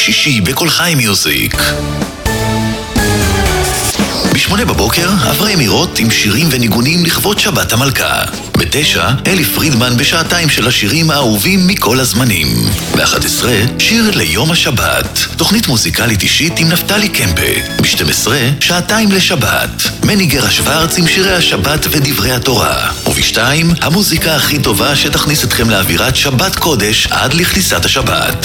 שישי בכל חי מיוזיק. ב8 בבוקר, אברי אמירות עם שירים וניגונים לכבוד שבת המלכה. ב9, אלי פרידמן בשעתיים של השירים האהובים מכל הזמנים. ב11, שיר ליום השבת. תוכנית מוזיקלית אישית עם נפתלי קמפה. ב12, שעתיים לשבת. מני גרה שוורץ עם שירי השבת ודברי התורה. וב2, המוזיקה הכי טובה שתכניס אתכם לאווירת שבת קודש עד לכניסת השבת.